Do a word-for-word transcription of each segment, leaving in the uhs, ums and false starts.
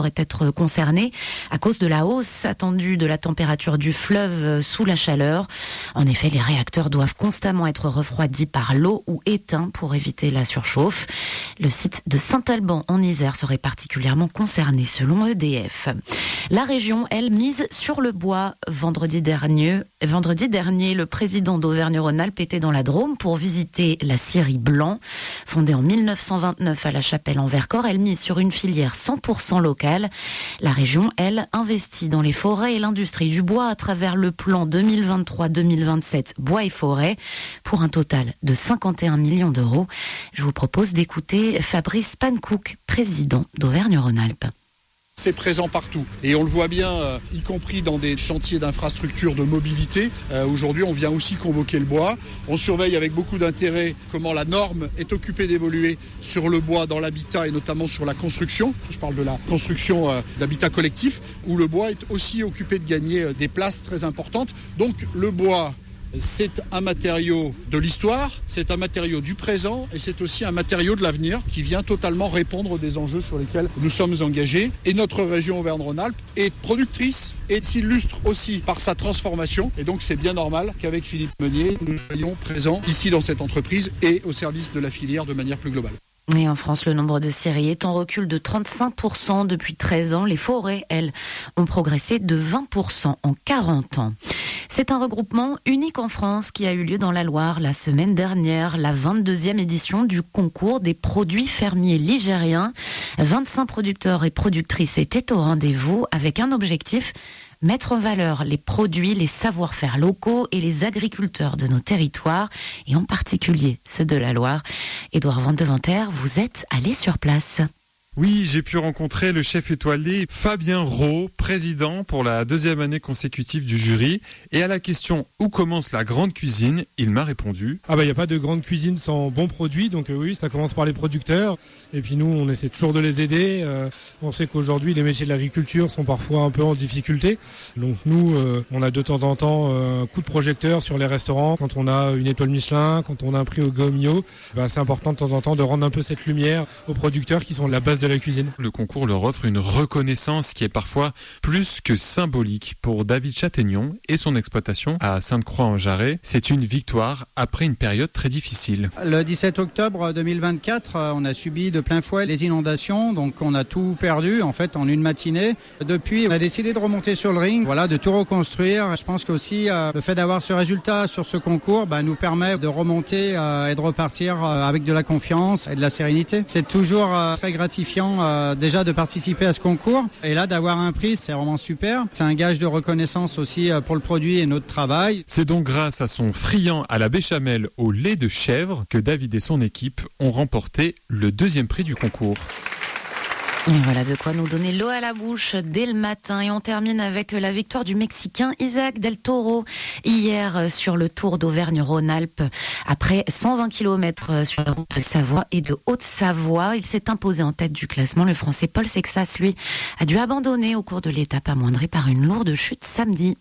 devrait être concerné à cause de la hausse attendue de la température du fleuve sous la chaleur. En effet, les réacteurs doivent constamment être refroidis par l'eau ou éteints pour éviter la surchauffe. Le site de Saint-Alban en Isère serait particulièrement concerné selon E D F. La région, elle, mise sur le bois. Vendredi dernier, vendredi dernier, le président d'Auvergne-Rhône-Alpes était dans la Drôme pour visiter la scierie Blanc. Fondée en mille neuf cent vingt-neuf à La Chapelle en Vercors, elle mise sur une filière cent pour cent locale. La région, elle, investit dans les forêts et l'industrie du bois à travers le plan deux mille vingt-trois deux mille vingt-sept Bois et Forêts pour un total de cinquante et un millions d'euros. Je vous propose d'écouter Fabrice Pankouk, président d'Auvergne-Rhône-Alpes. C'est présent partout et on le voit bien, euh, y compris dans des chantiers d'infrastructures de mobilité. Euh, aujourd'hui, on vient aussi convoquer le bois. On surveille avec beaucoup d'intérêt comment la norme est occupée d'évoluer sur le bois dans l'habitat et notamment sur la construction. Je parle de la construction euh, d'habitats collectifs où le bois est aussi occupé de gagner euh, des places très importantes. Donc le bois, c'est un matériau de l'histoire, c'est un matériau du présent et c'est aussi un matériau de l'avenir qui vient totalement répondre des enjeux sur lesquels nous sommes engagés. Et notre région Auvergne-Rhône-Alpes est productrice et s'illustre aussi par sa transformation. Et donc c'est bien normal qu'avec Philippe Meunier, nous soyons présents ici dans cette entreprise et au service de la filière de manière plus globale. Et en France, le nombre de scieries est en recul de trente-cinq pour cent depuis treize ans. Les forêts, elles, ont progressé de vingt pour cent en quarante ans. C'est un regroupement unique en France qui a eu lieu dans la Loire la semaine dernière, la vingt-deuxième édition du concours des produits fermiers ligériens. vingt-cinq producteurs et productrices étaient au rendez-vous avec un objectif: mettre en valeur les produits, les savoir-faire locaux et les agriculteurs de nos territoires, et en particulier ceux de la Loire. Édouard Van Deventer, vous êtes allé sur place. Oui, j'ai pu rencontrer le chef étoilé Fabien Rau, président pour la deuxième année consécutive du jury. Et à la question « Où commence la grande cuisine ?», il m'a répondu « Ah bah il n'y a pas de grande cuisine sans bons produits, donc euh, oui, ça commence par les producteurs. Et puis nous, on essaie toujours de les aider. Euh, on sait qu'aujourd'hui, les métiers de l'agriculture sont parfois un peu en difficulté. Donc nous, euh, on a de temps en temps euh, un coup de projecteur sur les restaurants. Quand on a une étoile Michelin, quand on a un prix au Gaumio, bah, c'est important de temps en temps de rendre un peu cette lumière aux producteurs qui sont la base de de la cuisine. Le concours leur offre une reconnaissance qui est parfois plus que symbolique. Pour David Châtaignon et son exploitation à Sainte-Croix-en-Jarret, c'est une victoire après une période très difficile. Le dix-sept octobre deux mille vingt-quatre, on a subi de plein fouet les inondations, donc on a tout perdu en fait en une matinée. Depuis, on a décidé de remonter sur le ring, voilà, de tout reconstruire. Je pense qu'aussi euh, le fait d'avoir ce résultat sur ce concours bah, nous permet de remonter euh, et de repartir euh, avec de la confiance et de la sérénité. C'est toujours euh, très gratifiant euh, déjà de participer à ce concours et là d'avoir un prix, c'est vraiment super. C'est un gage de reconnaissance aussi euh, pour le produit et notre travail. C'est donc grâce à son friand à la béchamel au lait de chèvre que David et son équipe ont remporté le deuxième prix du concours. Et voilà de quoi nous donner l'eau à la bouche dès le matin. Et on termine avec la victoire du Mexicain Isaac Del Toro hier sur le Tour d'Auvergne-Rhône-Alpes. Après cent vingt kilomètres sur la route de Savoie et de Haute-Savoie, il s'est imposé en tête du classement. Le Français Paul Sexas, lui, a dû abandonner au cours de l'étape amoindrie par une lourde chute samedi.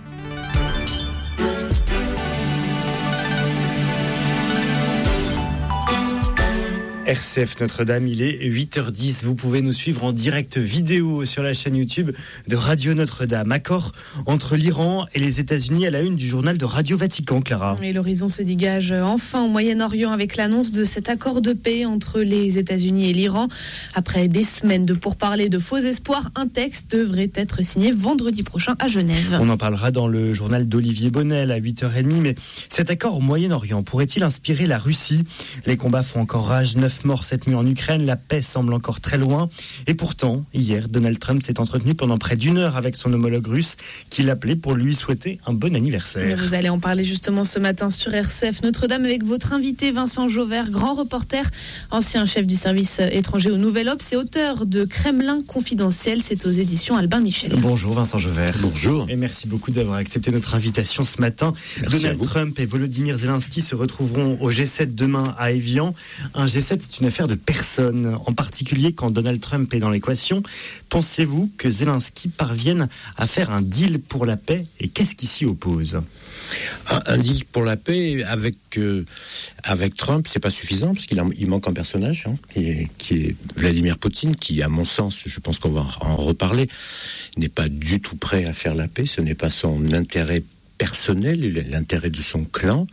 R C F Notre-Dame, il est huit heures dix. Vous pouvez nous suivre en direct vidéo sur la chaîne YouTube de Radio Notre-Dame. Accord entre l'Iran et les États-Unis à la une du journal de Radio Vatican, Clara. Et l'horizon se dégage enfin au Moyen-Orient avec l'annonce de cet accord de paix entre les États-Unis et l'Iran. Après des semaines de pourparlers de faux espoirs, un texte devrait être signé vendredi prochain à Genève. On en parlera dans le journal d'Olivier Bonnel à huit heures trente. Mais cet accord au Moyen-Orient pourrait-il inspirer la Russie ? Les combats font encore rage. Neuf morts cette nuit en Ukraine, la paix semble encore très loin. Et pourtant, hier, Donald Trump s'est entretenu pendant près d'une heure avec son homologue russe, qui l'appelait pour lui souhaiter un bon anniversaire. Vous allez en parler justement ce matin sur R C F Notre-Dame avec votre invité Vincent Jauvert, grand reporter, ancien chef du service étranger au Nouvel Obs et auteur de Kremlin confidentiel. C'est aux éditions Albin Michel. Bonjour Vincent Jauvert. Bonjour. Et merci beaucoup d'avoir accepté notre invitation ce matin. Merci. Donald Trump et Volodymyr Zelensky se retrouveront au G sept demain à Évian. Un G sept c'est une affaire de personne, en particulier quand Donald Trump est dans l'équation. Pensez-vous que Zelensky parvienne à faire un deal pour la paix et qu'est-ce qui s'y oppose ? Un, un deal pour la paix avec, euh, avec Trump, c'est pas suffisant parce qu'il a, il manque un personnage hein, qui, est, qui est Vladimir Poutine, qui, à mon sens, je pense qu'on va en reparler, n'est pas du tout prêt à faire la paix. Ce n'est pas son intérêt personnel, l'intérêt de son clan.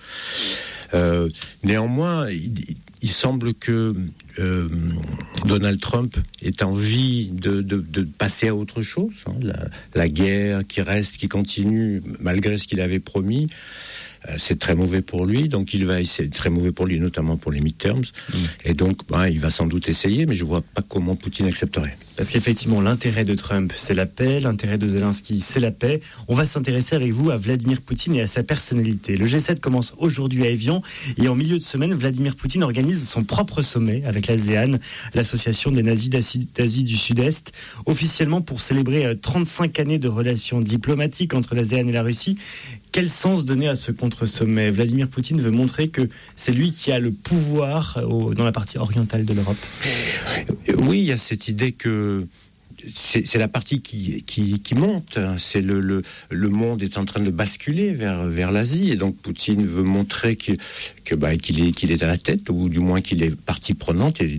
Euh, néanmoins, il, il semble que euh, Donald Trump ait envie de, de, de passer à autre chose. Hein, la, la guerre qui reste, qui continue, malgré ce qu'il avait promis, euh, c'est très mauvais pour lui. Donc il va essayer, très mauvais pour lui, notamment pour les midterms. Mmh. Et donc, ben, il va sans doute essayer, mais je vois pas comment Poutine accepterait. Parce qu'effectivement, l'intérêt de Trump, c'est la paix, l'intérêt de Zelensky, c'est la paix. On va s'intéresser avec vous à Vladimir Poutine et à sa personnalité. Le G sept commence aujourd'hui à Évian et en milieu de semaine, Vladimir Poutine organise son propre sommet avec l'ASEAN, l'association des nazis d'Asie, d'Asie du Sud-Est, officiellement pour célébrer trente-cinq années de relations diplomatiques entre l'ASEAN et la Russie. Quel sens donner à ce contre-sommet ? Vladimir Poutine veut montrer que c'est lui qui a le pouvoir au, dans la partie orientale de l'Europe. Oui, il y a cette idée que C'est, c'est la partie qui, qui, qui monte. C'est le, le, le monde est en train de basculer vers, vers l'Asie. Et donc Poutine veut montrer que, que, bah, qu'il, est, qu'il est à la tête, ou du moins qu'il est partie prenante, et,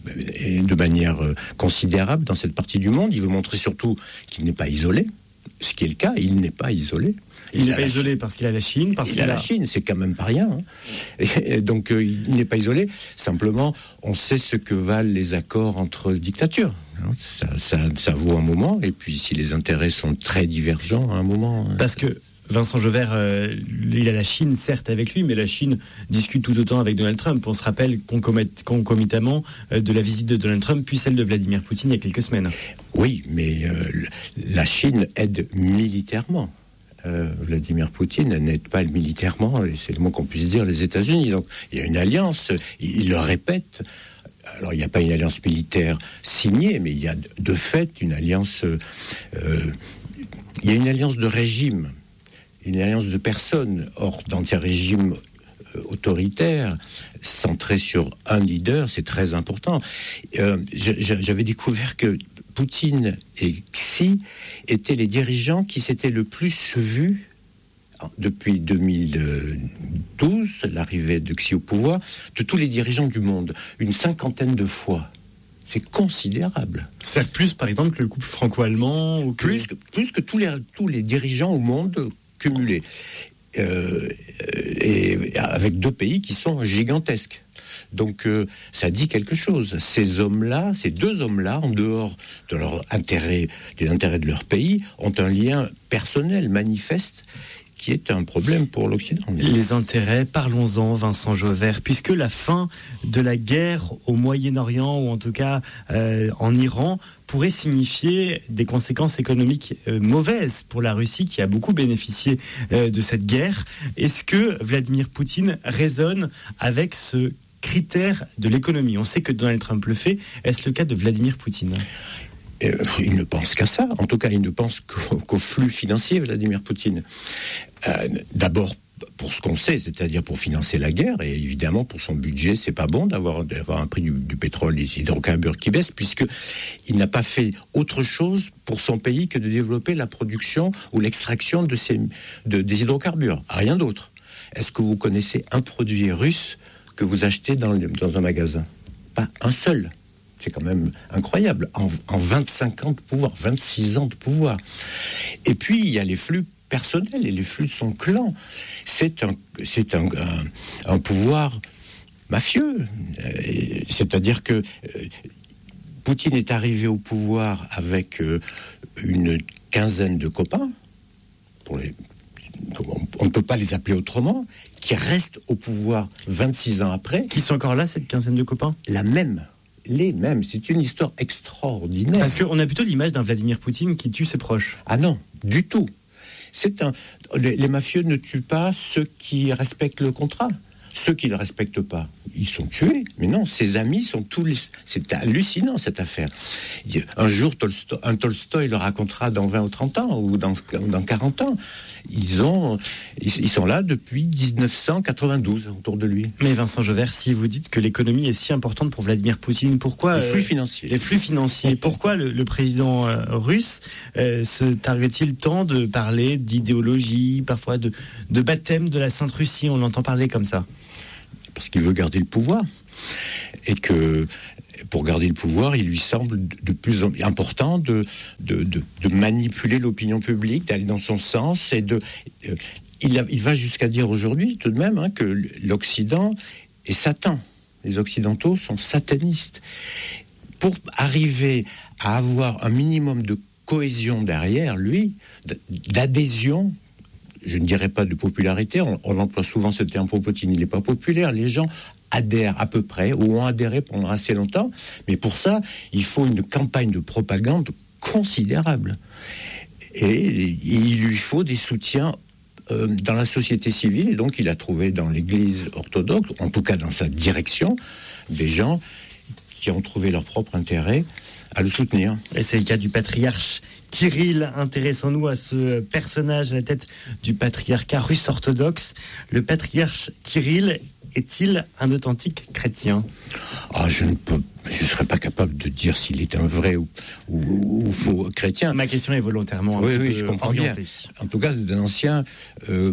et de manière considérable dans cette partie du monde. Il veut montrer surtout qu'il n'est pas isolé. Ce qui est le cas, il n'est pas isolé. Il, il n'est pas la... isolé parce qu'il a la Chine. Parce il qu'il a a la Chine, c'est quand même pas rien. Hein. Et, et donc euh, il n'est pas isolé. Simplement, on sait ce que valent les accords entre dictatures. Ça, ça, ça vaut un moment. Et puis, si les intérêts sont très divergents, à un moment. Parce que Vincent Jeuvert, euh, il a la Chine, certes, avec lui, mais la Chine discute tout autant avec Donald Trump. On se rappelle concomitamment euh, de la visite de Donald Trump, puis celle de Vladimir Poutine il y a quelques semaines. Oui, mais euh, la Chine aide militairement. Euh, Vladimir Poutine n'aide pas militairement, et c'est le mot qu'on puisse dire, les États-Unis. Donc, il y a une alliance, il, il le répète. Alors, il n'y a pas une alliance militaire signée, mais il y a de fait une alliance... Euh, il y a une alliance de régime, une alliance de personnes. Or, dans un régime euh, autoritaire, centré sur un leader, c'est très important. Euh, j'avais découvert que Poutine et Xi étaient les dirigeants qui s'étaient le plus vus depuis deux mille douze, l'arrivée de Xi au pouvoir, de tous les dirigeants du monde, une cinquantaine de fois. C'est considérable. C'est plus, par exemple, que le couple franco-allemand ou que... Plus que, plus que tous, les, tous les dirigeants au monde cumulés. Euh, et avec deux pays qui sont gigantesques. Donc euh, ça dit quelque chose. Ces hommes-là, ces deux hommes-là, en dehors de leur intérêt, de l'intérêt de leur pays, ont un lien personnel manifeste qui est un problème pour l'Occident. Les intérêts, parlons-en, Vincent Jeuvert, puisque la fin de la guerre au Moyen-Orient, ou en tout cas euh, en Iran, pourrait signifier des conséquences économiques euh, mauvaises pour la Russie, qui a beaucoup bénéficié euh, de cette guerre. Est-ce que Vladimir Poutine raisonne avec ce critère de l'économie ? On sait que Donald Trump le fait. Est-ce le cas de Vladimir Poutine ? Euh, il ne pense qu'à ça. En tout cas, il ne pense qu'au, qu'au flux financier, Vladimir Poutine. Euh, d'abord, pour ce qu'on sait, c'est-à-dire pour financer la guerre, et évidemment, pour son budget, c'est pas bon d'avoir, d'avoir un prix du, du pétrole, des hydrocarbures qui baisse, puisqu'il n'a pas fait autre chose pour son pays que de développer la production ou l'extraction de ces, de, des hydrocarbures. Rien d'autre. Est-ce que vous connaissez un produit russe que vous achetez dans, dans un magasin ? Pas un seul. C'est quand même incroyable. En, en vingt-cinq ans de pouvoir, vingt-six ans de pouvoir. Et puis, il y a les flux personnels et les flux de son clan. C'est un, c'est un, un, un pouvoir mafieux. Euh, c'est-à-dire que euh, Poutine est arrivé au pouvoir avec euh, une quinzaine de copains. Pour les, on ne peut pas les appeler autrement, qui restent au pouvoir vingt-six ans après. Qui sont encore là, cette quinzaine de copains ? La même. Les mêmes. C'est une histoire extraordinaire. Parce qu'on a plutôt l'image d'un Vladimir Poutine qui tue ses proches. Ah non, du tout. C'est un... les, les mafieux ne tuent pas ceux qui respectent le contrat. ceux qui ne le respectent pas, ils sont tués. Mais non, ses amis sont tous les... C'est hallucinant, cette affaire. Un jour, Tolstoy, un Tolstoy le racontera dans vingt ou trente ans, ou dans, dans quarante ans. Ils, ont, ils sont là depuis dix-neuf cent quatre-vingt-douze, autour de lui. Mais Vincent Jauvert, si vous dites que l'économie est si importante pour Vladimir Poutine, pourquoi... Les flux financiers. Euh, les flux financiers. Pourquoi le, le président euh, russe euh, se targue-t-il tant de parler d'idéologie, parfois de, de baptême de la Sainte Russie? On l'entend parler comme ça. Parce qu'il veut garder le pouvoir. Et que... pour garder le pouvoir, il lui semble de plus en plus important de, de, de, de manipuler l'opinion publique, d'aller dans son sens. Et de, euh, il, a, il va jusqu'à dire aujourd'hui, tout de même, hein, que l'Occident est Satan. Les Occidentaux sont satanistes. Pour arriver à avoir un minimum de cohésion derrière lui, d'adhésion, je ne dirais pas de popularité, on, on emploie souvent ce terme pour Poutine, il n'est pas populaire, les gens adhèrent à peu près, ou ont adhéré pendant assez longtemps, mais pour ça, il faut une campagne de propagande considérable. Et il lui faut des soutiens euh, dans la société civile, et donc il a trouvé dans l'Église orthodoxe, en tout cas dans sa direction, des gens qui ont trouvé leur propre intérêt à le soutenir. Et c'est le cas du patriarche Kirill. Intéressons-nous à ce personnage à la tête du patriarcat russe orthodoxe. Le patriarche Kirill est-il un authentique chrétien? Ah, je ne peux, je serais pas capable de dire s'il est un vrai ou, ou, ou faux chrétien. Ma question est volontairement un oui, petit oui, peu je comprends orientée. bien. En tout cas, c'est un ancien. Euh,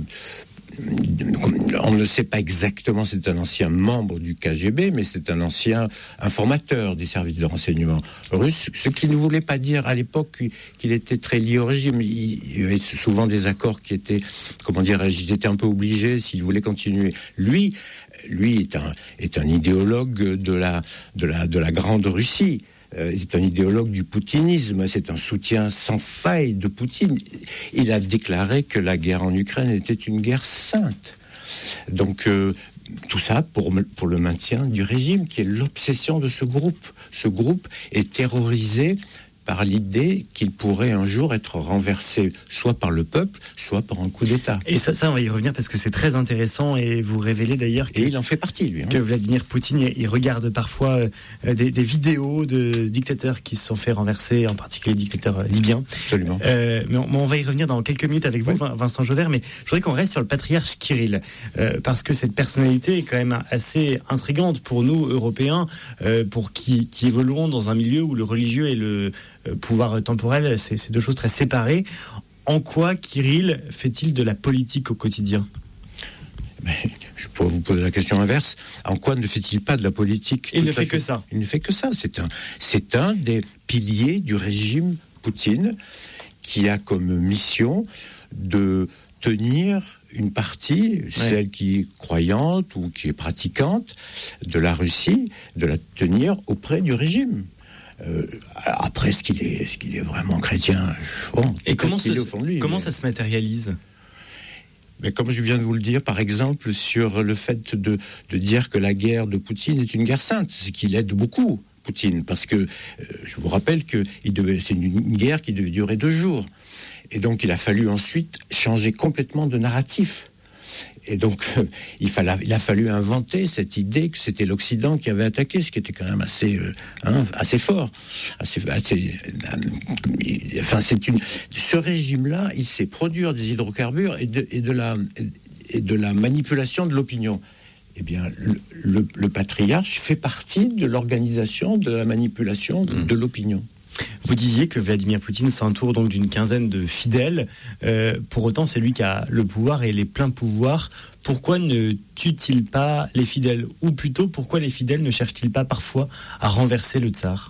on ne sait pas exactement, c'est un ancien membre du K G B, mais c'est un ancien informateur des services de renseignement russes, ce qui ne voulait pas dire à l'époque qu'il était très lié au régime. Il y avait souvent des accords qui étaient, comment dirais-je, ils étaient un peu obligés s'il voulait continuer. Lui, lui est un, est un idéologue de la, de la, de la grande Russie. C'est un idéologue du poutinisme, c'est un soutien sans faille de Poutine. Il a déclaré que la guerre en Ukraine était une guerre sainte. Donc euh, tout ça pour, pour le maintien du régime, qui est l'obsession de ce groupe. Ce groupe est terrorisé par l'idée qu'il pourrait un jour être renversé soit par le peuple, soit par un coup d'État. Et ça, ça, on va y revenir parce que c'est très intéressant et vous révélez d'ailleurs que, et il en fait partie, lui. Hein. Que Vladimir Poutine, il regarde parfois euh, des, des vidéos de dictateurs qui se sont fait renverser, en particulier dictateurs libyens. Absolument. Euh, mais on, on va y revenir dans quelques minutes avec vous, oui. Vincent Jauvert, mais je voudrais qu'on reste sur le patriarche Kirill, euh, parce que cette personnalité est quand même assez intrigante pour nous, Européens, euh, pour qui, qui évoluons dans un milieu où le religieux et le pouvoir temporel, c'est, c'est deux choses très séparées. En quoi Kirill fait-il de la politique au quotidien? Mais je pourrais vous poser la question inverse. En quoi ne fait-il pas de la politique? Il ne fait que ça. Il ne fait que ça. C'est un, c'est un des piliers du régime Poutine qui a comme mission de tenir une partie, ouais. celle qui est croyante ou qui est pratiquante de la Russie, de la tenir auprès du régime. Euh, après, ce qu'il est, ce qu'il est vraiment chrétien, bon, et comment, se, au fond de lui, comment mais... ça se matérialise? Mais comme je viens de vous le dire, par exemple, sur le fait de, de dire que la guerre de Poutine est une guerre sainte, ce qui l'aide beaucoup, Poutine, parce que euh, je vous rappelle que il devait, c'est une, une guerre qui devait durer deux jours, et donc il a fallu ensuite changer complètement de narratif. Et donc, euh, il, fallait, il a fallu inventer cette idée que c'était l'Occident qui avait attaqué, ce qui était quand même assez, euh, hein, assez fort. Assez, assez, euh, enfin, c'est une. Ce régime-là, il sait produire des hydrocarbures et de, et de la et de la manipulation de l'opinion. Eh bien, le, le, le patriarche fait partie de l'organisation de la manipulation de, de l'opinion. Vous disiez que Vladimir Poutine s'entoure donc d'une quinzaine de fidèles. Euh, pour autant, c'est lui qui a le pouvoir et les pleins pouvoirs. Pourquoi ne tue-t-il pas les fidèles? Ou plutôt, pourquoi les fidèles ne cherchent-ils pas parfois à renverser le tsar?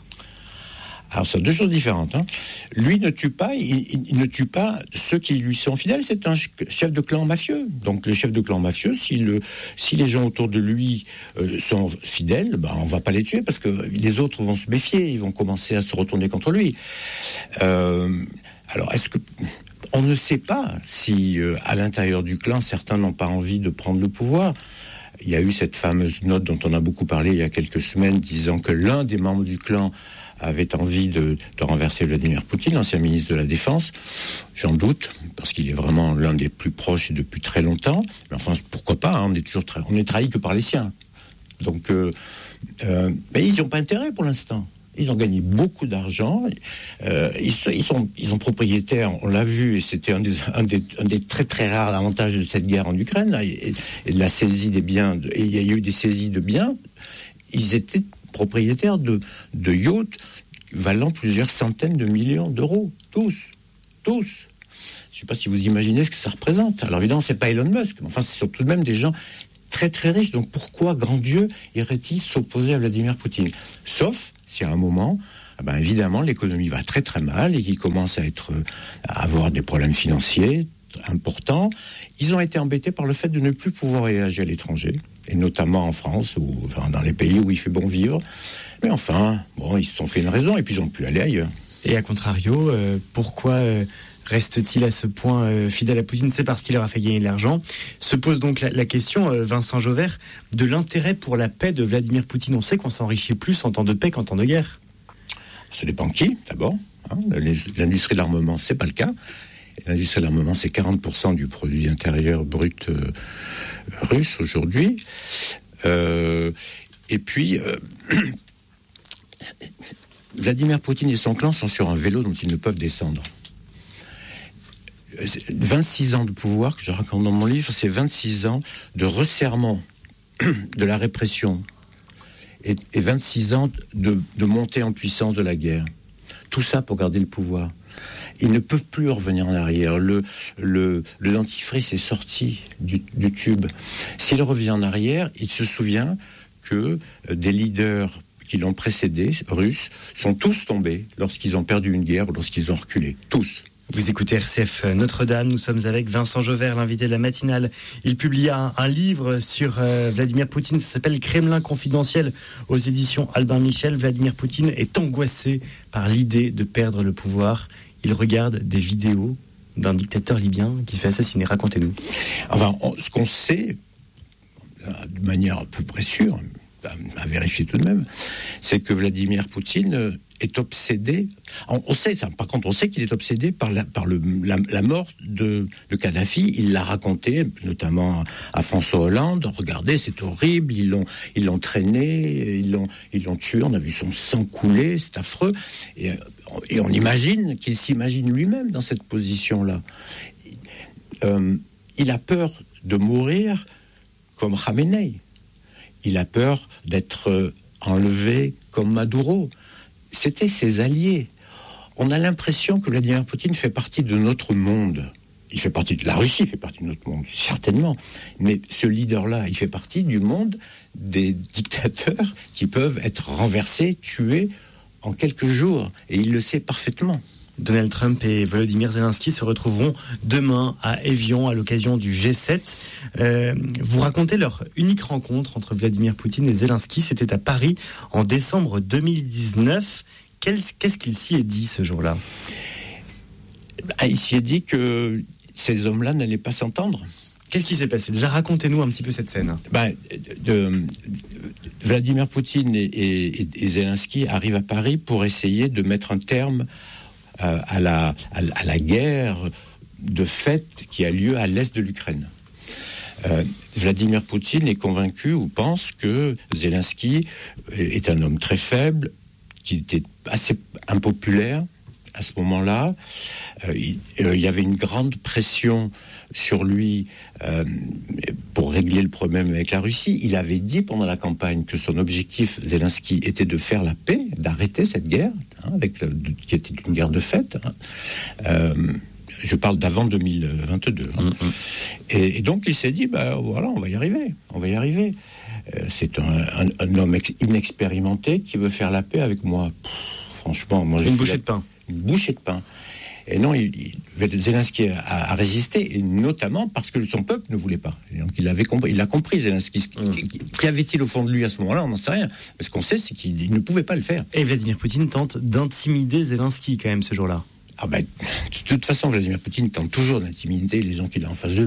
Alors, c'est deux choses différentes. Hein. Lui ne tue pas, il, il ne tue pas ceux qui lui sont fidèles. C'est un chef de clan mafieux. Donc, le chef de clan mafieux, si, le, si les gens autour de lui euh, sont fidèles, ben, on va pas les tuer parce que les autres vont se méfier, ils vont commencer à se retourner contre lui. Euh, alors, est-ce que on ne sait pas si, euh, à l'intérieur du clan, certains n'ont pas envie de prendre le pouvoir? Il y a eu cette fameuse note dont on a beaucoup parlé il y a quelques semaines, disant que l'un des membres du clan avait envie de, de renverser Vladimir Poutine, l'ancien ministre de la Défense. J'en doute, parce qu'il est vraiment l'un des plus proches et depuis très longtemps. Mais enfin, pourquoi pas, hein, on est toujours tra- on est trahi que par les siens. Donc, euh, euh, mais ils n'ont pas intérêt pour l'instant. Ils ont gagné beaucoup d'argent. Euh, ils, sont, ils, sont, ils sont propriétaires, on l'a vu, et c'était un des, un des, un des très très rares avantages de cette guerre en Ukraine, là, et, et de la saisie des biens. De, et il y a eu des saisies de biens. Ils étaient propriétaires de, de yachts valant plusieurs centaines de millions d'euros. Tous. Tous. Je ne sais pas si vous imaginez ce que ça représente. Alors évidemment, ce n'est pas Elon Musk, mais enfin, ce sont tout de même des gens très très riches. Donc pourquoi, grand Dieu, irait-il s'opposer à Vladimir Poutine ? Sauf si à un moment, eh ben évidemment, l'économie va très très mal et qu'il commence à, être, à avoir des problèmes financiers importants. Ils ont été embêtés par le fait de ne plus pouvoir voyager à l'étranger, et notamment en France, ou enfin, dans les pays où il fait bon vivre. Mais enfin, bon, ils se sont fait une raison et puis ils ont pu aller ailleurs. Et à contrario, euh, pourquoi euh, reste-t-il à ce point euh, fidèle à Poutine ? C'est parce qu'il leur a fait gagner de l'argent. Se pose donc la, la question, euh, Vincent Jauvert, de l'intérêt pour la paix de Vladimir Poutine. On sait qu'on s'enrichit plus en temps de paix qu'en temps de guerre. Ça dépend qui, d'abord. Hein, l'industrie de l'armement, c'est pas le cas. L'industrie de l'armement, c'est quarante pour cent du produit intérieur brut euh, russe aujourd'hui. Euh, et puis, euh, Vladimir Poutine et son clan sont sur un vélo dont ils ne peuvent descendre. vingt-six ans de pouvoir, que je raconte dans mon livre, c'est vingt-six ans de resserrement de la répression et, et vingt-six ans de, de montée en puissance de la guerre. Tout ça pour garder le pouvoir. Il ne peut plus revenir en arrière. Le, le, le dentifrice est sorti du, du tube. S'il revient en arrière, il se souvient que des leaders qui l'ont précédé, russes, sont tous tombés lorsqu'ils ont perdu une guerre ou lorsqu'ils ont reculé. Tous. Vous écoutez R C F Notre-Dame, nous sommes avec Vincent Jauvert, l'invité de la matinale. Il publie un, un livre sur euh, Vladimir Poutine, ça s'appelle Kremlin confidentiel aux éditions Albin Michel. Vladimir Poutine est angoissé par l'idée de perdre le pouvoir. Il regarde des vidéos d'un dictateur libyen qui se fait assassiner. Racontez-nous. Enfin, on, ce qu'on sait, de manière à peu près sûre, à, à vérifier tout de même, c'est que Vladimir Poutine est obsédé. On, on sait ça. Par contre, on sait qu'il est obsédé par la, par le, la, la mort de, de Kadhafi. Il l'a raconté, notamment à François Hollande. Regardez, c'est horrible. Ils l'ont, ils l'ont traîné, ils l'ont, ils l'ont tué. On a vu son sang couler. C'est affreux. Et, et on imagine qu'il s'imagine lui-même dans cette position-là. Euh, il a peur de mourir comme Khamenei. Il a peur d'être enlevé comme Maduro. C'était ses alliés. On a l'impression que Vladimir Poutine fait partie de notre monde. Il fait partie de la Russie, fait partie de notre monde, certainement. Mais ce leader-là, il fait partie du monde des dictateurs qui peuvent être renversés, tués en quelques jours. Et il le sait parfaitement. Donald Trump et Volodymyr Zelensky se retrouveront demain à Évian à l'occasion du G sept. Euh, vous racontez leur unique rencontre entre Vladimir Poutine et Zelensky. C'était à Paris en décembre deux mille dix-neuf. Quel, qu'est-ce qu'il s'y est dit ce jour-là ? Ah, il s'y est dit que ces hommes-là n'allaient pas s'entendre. Qu'est-ce qui s'est passé ? Déjà, racontez-nous un petit peu cette scène. Ben, de, de, Vladimir Poutine et, et, et Zelensky arrivent à Paris pour essayer de mettre un terme euh, à, la, à, à la guerre de fait qui a lieu à l'est de l'Ukraine. Euh, Vladimir Poutine est convaincu ou pense que Zelensky est un homme très faible, qui était assez impopulaire à ce moment-là. Euh, il, euh, il y avait une grande pression sur lui euh, pour régler le problème avec la Russie. Il avait dit pendant la campagne que son objectif, Zelensky, était de faire la paix, d'arrêter cette guerre, hein, avec le, de, qui était une guerre de fait. Hein. Euh, je parle d'avant deux mille vingt-deux. Hein. Mm-hmm. Et, et donc il s'est dit, bah, voilà, on va y arriver, on va y arriver. Euh, c'est un, un, un homme ex- inexpérimenté qui veut faire la paix avec moi. Pff, franchement, moi, je une bouchée la... de pain. Une bouchée de pain. Et non, il, il, Zelensky a, a résisté, et notamment parce que son peuple ne voulait pas. Et donc il avait compris, il l'a compris, Zelensky. Mmh. Qu'avait-il au fond de lui à ce moment-là ? On n'en sait rien. Mais ce qu'on sait, c'est qu'il ne pouvait pas le faire. Et Vladimir Poutine tente d'intimider Zelensky quand même ce jour-là. Ah ben, de toute façon, Vladimir Poutine tente toujours d'intimider les gens qu'il a en face de lui.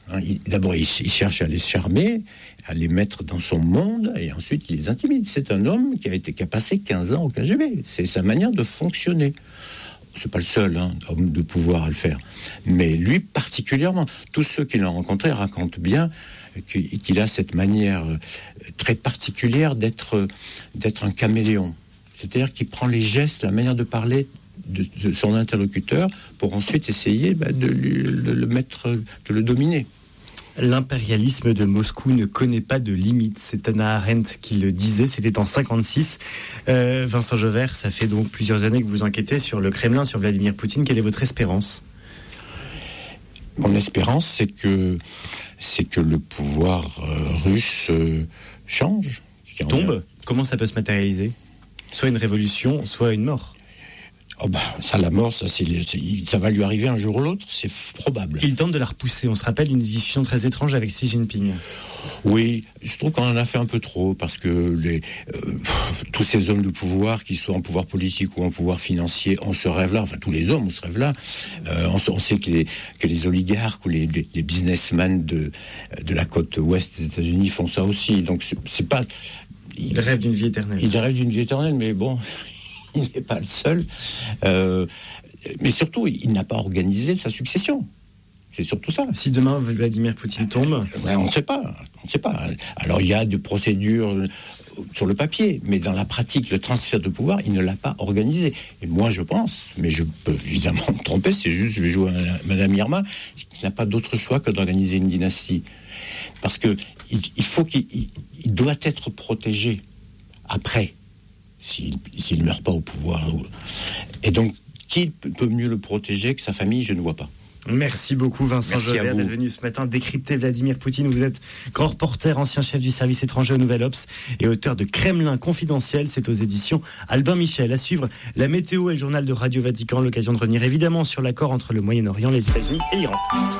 Hein, il, d'abord, il, il cherche à les charmer, à les mettre dans son monde, et ensuite il les intimide. C'est un homme qui a, été, qui a passé quinze ans au K G B. C'est sa manière de fonctionner. C'est pas le seul hein, homme de pouvoir à le faire. Mais lui particulièrement. Tous ceux qui l'ont rencontré racontent bien qu'il a cette manière très particulière d'être, d'être un caméléon. C'est-à-dire qu'il prend les gestes, la manière de parler de, de son interlocuteur pour ensuite essayer bah, de, lui, de le mettre, de le dominer. L'impérialisme de Moscou ne connaît pas de limites. C'est Hannah Arendt qui le disait, c'était en cinquante-six. Euh, Vincent Jauvert, ça fait donc plusieurs années que vous enquêtez sur le Kremlin, sur Vladimir Poutine. Quelle est votre espérance ? Mon espérance, c'est que, c'est que le pouvoir euh, russe euh, change. Tombe ? Comment ça peut se matérialiser ? Soit une révolution, soit une mort. Oh bah, ça, la mort, ça, c'est, c'est, ça va lui arriver un jour ou l'autre, c'est f- probable. Il tente de la repousser. On se rappelle une discussion très étrange avec Xi Jinping. Oui, je trouve qu'on en a fait un peu trop, parce que les, euh, tous ces hommes de pouvoir, qu'ils soient en pouvoir politique ou en pouvoir financier, ont ce rêve-là, enfin tous les hommes ont ce rêve-là. Euh, on, on sait que les, que les oligarques ou les, les, les businessmen de, de la côte ouest des États-Unis font ça aussi. Donc c'est, c'est pas... Il, il rêve d'une vie éternelle. Il rêve d'une vie éternelle, mais bon... Il n'est pas le seul. Euh, mais surtout, il n'a pas organisé sa succession. C'est surtout ça. Si demain Vladimir Poutine tombe, ouais, on ne sait pas. On ne sait pas. Alors il y a des procédures sur le papier, mais dans la pratique, le transfert de pouvoir, il ne l'a pas organisé. Et moi, je pense, mais je peux évidemment me tromper. C'est juste, je vais jouer à Madame Irma, qui n'a pas d'autre choix que d'organiser une dynastie, parce que il, il faut qu'il il, il doit être protégé après. S'il, s'il ne meurt pas au pouvoir. Et donc, qui peut mieux le protéger que sa famille ? Je ne vois pas. Merci beaucoup Vincent Jauvert d'être venu ce matin décrypter Vladimir Poutine. Vous êtes grand reporter, ancien chef du service étranger au Nouvel Obs et auteur de Kremlin confidentiel. C'est aux éditions Albin Michel. À suivre, la météo et le journal de Radio Vatican. L'occasion de revenir évidemment sur l'accord entre le Moyen-Orient, les États-Unis et l'Iran.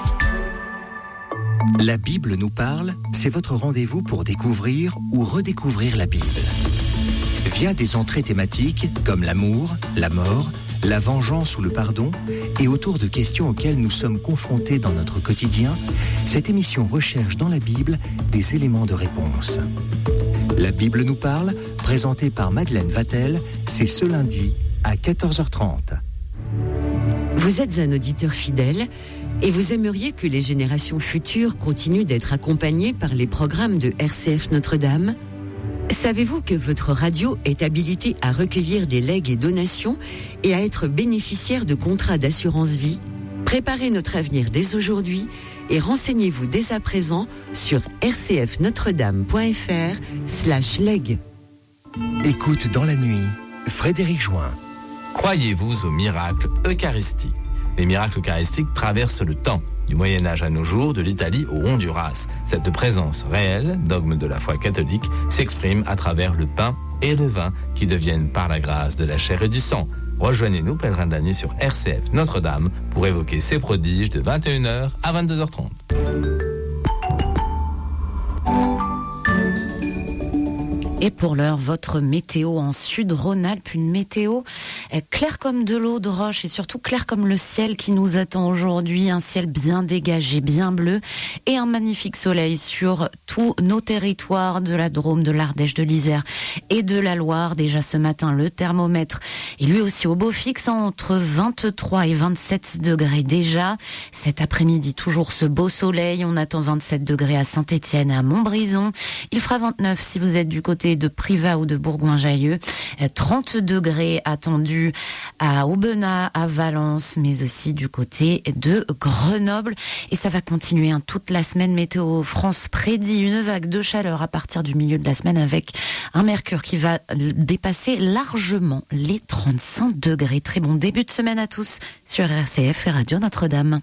La Bible nous parle, c'est votre rendez-vous pour découvrir ou redécouvrir la Bible. Via des entrées thématiques comme l'amour, la mort, la vengeance ou le pardon, et autour de questions auxquelles nous sommes confrontés dans notre quotidien, cette émission recherche dans la Bible des éléments de réponse. La Bible nous parle, présentée par Madeleine Vatel, c'est ce lundi à quatorze heures trente. Vous êtes un auditeur fidèle et vous aimeriez que les générations futures continuent d'être accompagnées par les programmes de R C F Notre-Dame ? Savez-vous que votre radio est habilitée à recueillir des legs et donations et à être bénéficiaire de contrats d'assurance vie ? Préparez notre avenir dès aujourd'hui et renseignez-vous dès à présent sur rcfnotredame.fr slash leg. Écoute dans la nuit, Frédéric Join. Croyez-vous aux miracles eucharistiques ? Les miracles eucharistiques traversent le temps, du Moyen-Âge à nos jours, de l'Italie au Honduras. Cette présence réelle, dogme de la foi catholique, s'exprime à travers le pain et le vin qui deviennent par la grâce de la chair et du sang. Rejoignez-nous, pèlerins de la nuit, sur R C F Notre-Dame pour évoquer ces prodiges de vingt et une heures à vingt-deux heures trente. Et pour l'heure, votre météo en Sud-Rhône-Alpes, une météo claire comme de l'eau de roche et surtout claire comme le ciel qui nous attend aujourd'hui. Un ciel bien dégagé, bien bleu et un magnifique soleil sur tous nos territoires de la Drôme, de l'Ardèche, de l'Isère et de la Loire. Déjà ce matin, le thermomètre est lui aussi au beau fixe, entre vingt-trois et vingt-sept degrés déjà. Cet après-midi, toujours ce beau soleil. On attend vingt-sept degrés à Saint-Étienne, à Montbrison. Il fera vingt-neuf si vous êtes du côté de Privas ou de Bourgoin-Jallieu, trente degrés attendus à Aubenas, à Valence, mais aussi du côté de Grenoble. Et ça va continuer hein, toute la semaine. Météo France prédit une vague de chaleur à partir du milieu de la semaine avec un mercure qui va dépasser largement les trente-cinq degrés. Très bon début de semaine à tous sur R C F et Radio Notre-Dame.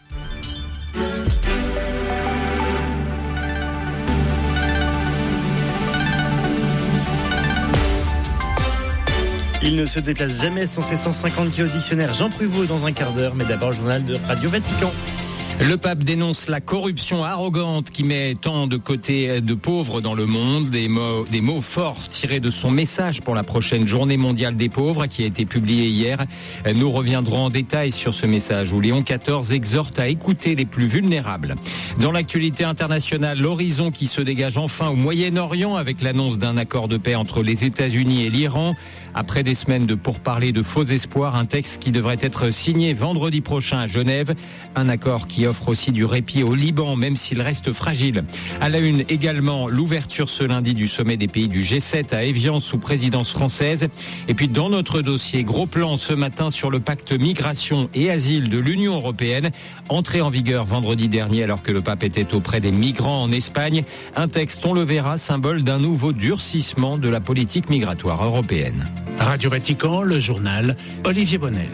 Il ne se déplace jamais sans ses cent cinquante kilos au dictionnaire. Jean Pruvot dans un quart d'heure, mais d'abord le journal de Radio Vatican. Le pape dénonce la corruption arrogante qui met tant de côté de pauvres dans le monde. Des mots, des mots forts tirés de son message pour la prochaine journée mondiale des pauvres qui a été publié hier. Nous reviendrons en détail sur ce message où Léon quatorze exhorte à écouter les plus vulnérables. Dans l'actualité internationale, l'horizon qui se dégage enfin au Moyen-Orient avec l'annonce d'un accord de paix entre les États-Unis et l'Iran. Après des semaines de pourparlers de faux espoirs, un texte qui devrait être signé vendredi prochain à Genève. Un accord qui offre aussi du répit au Liban, même s'il reste fragile. À la une également, l'ouverture ce lundi du sommet des pays du G sept à Évian sous présidence française. Et puis dans notre dossier, gros plan ce matin sur le pacte migration et asile de l'Union européenne. Entré en vigueur vendredi dernier alors que le pape était auprès des migrants en Espagne. Un texte, on le verra, symbole d'un nouveau durcissement de la politique migratoire européenne. Radio Vatican, le journal Olivier Bonnel.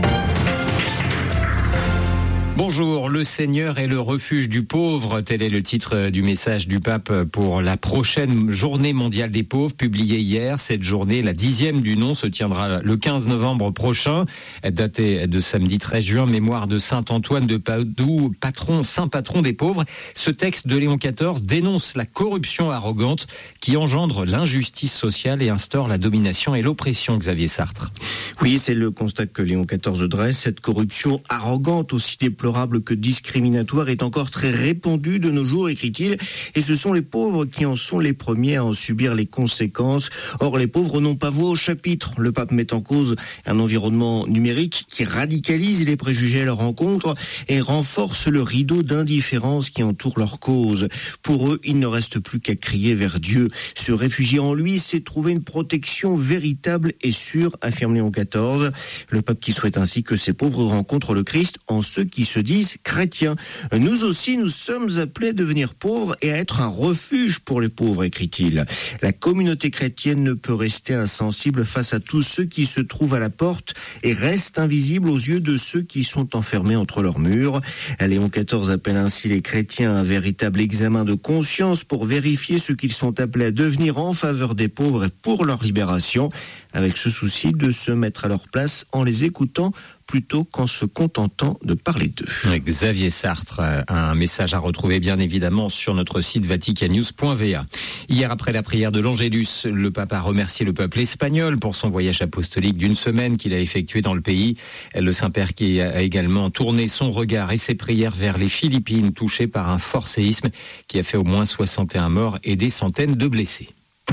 Bonjour, le Seigneur est le refuge du pauvre. Tel est le titre du message du pape pour la prochaine journée mondiale des pauvres, publiée hier. Cette journée, la dixième du nom, se tiendra le quinze novembre prochain. Datée de samedi treize juin, mémoire de saint Antoine de Padoue, patron, saint patron des pauvres. Ce texte de Léon quatorze dénonce la corruption arrogante qui engendre l'injustice sociale et instaure la domination et l'oppression, Xavier Sartre. Oui, c'est le constat que Léon quatorze dresse. Cette corruption arrogante, aussi déplorable que discriminatoire, est encore très répandue de nos jours, écrit-il, et ce sont les pauvres qui en sont les premiers à en subir les conséquences. Or, les pauvres n'ont pas voix au chapitre. Le pape met en cause un environnement numérique qui radicalise les préjugés à leur encontre et renforce le rideau d'indifférence qui entoure leur cause. Pour eux, il ne reste plus qu'à crier vers Dieu. Se réfugier en lui, c'est trouver une protection véritable et sûre, affirme Léon quatorze. Le pape qui souhaite ainsi que ces pauvres rencontrent le Christ en ceux qui se disent chrétiens. Nous aussi, nous sommes appelés à devenir pauvres et à être un refuge pour les pauvres, écrit-il. La communauté chrétienne ne peut rester insensible face à tous ceux qui se trouvent à la porte et restent invisibles aux yeux de ceux qui sont enfermés entre leurs murs. Léon quatorze appelle ainsi les chrétiens à un véritable examen de conscience pour vérifier ce qu'ils sont appelés à devenir en faveur des pauvres et pour leur libération, avec ce souci de se mettre à leur place en les écoutant plutôt qu'en se contentant de parler d'eux. Xavier Sartre, un message à retrouver bien évidemment sur notre site vaticanews point v a. Hier, après la prière de l'Angélus, le pape a remercié le peuple espagnol pour son voyage apostolique d'une semaine qu'il a effectué dans le pays. Le Saint-Père qui a également tourné son regard et ses prières vers les Philippines, touchées par un fort séisme qui a fait au moins soixante et un morts et des centaines de blessés.